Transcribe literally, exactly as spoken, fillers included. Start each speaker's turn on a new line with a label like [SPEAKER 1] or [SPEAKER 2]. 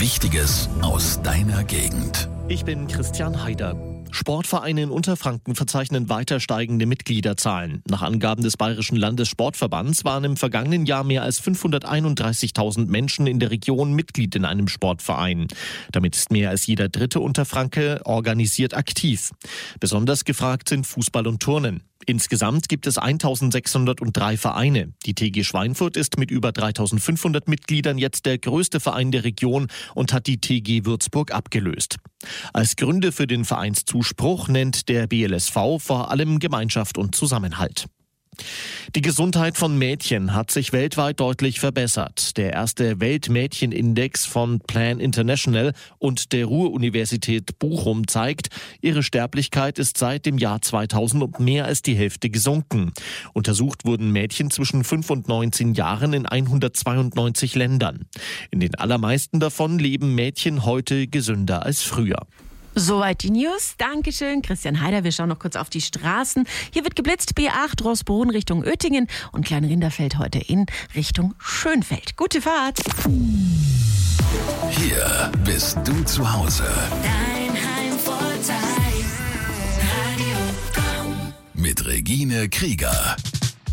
[SPEAKER 1] Wichtiges aus deiner Gegend.
[SPEAKER 2] Ich bin Christian Haider. Sportvereine in Unterfranken verzeichnen weiter steigende Mitgliederzahlen. Nach Angaben des Bayerischen Landessportverbands waren im vergangenen Jahr mehr als fünfhunderteinunddreißigtausend Menschen in der Region Mitglied in einem Sportverein. Damit ist mehr als jeder dritte Unterfranke organisiert aktiv. Besonders gefragt sind Fußball und Turnen. Insgesamt gibt es eintausendsechshundertdrei Vereine. Die T G Schweinfurt ist mit über dreitausendfünfhundert Mitgliedern jetzt der größte Verein der Region und hat die T G Würzburg abgelöst. Als Gründe für den Vereinszuspruch nennt der B L S V vor allem Gemeinschaft und Zusammenhalt. Die Gesundheit von Mädchen hat sich weltweit deutlich verbessert. Der erste Weltmädchenindex von Plan International und der Ruhr-Universität Bochum zeigt, ihre Sterblichkeit ist seit dem Jahr zweitausend um mehr als die Hälfte gesunken. Untersucht wurden Mädchen zwischen fünf und neunzehn Jahren in hundertzweiundneunzig Ländern. In den allermeisten davon leben Mädchen heute gesünder als früher.
[SPEAKER 3] Soweit die News. Dankeschön, Christian Haider. Wir schauen noch kurz auf die Straßen. Hier wird geblitzt, B acht Rossbrunn Richtung Oettingen und Kleinrinderfeld heute in Richtung Schönfeld. Gute Fahrt.
[SPEAKER 1] Hier bist du zu Hause.
[SPEAKER 4] Dein Heimvorteil. Radio Komm.
[SPEAKER 1] Mit Regine Krieger.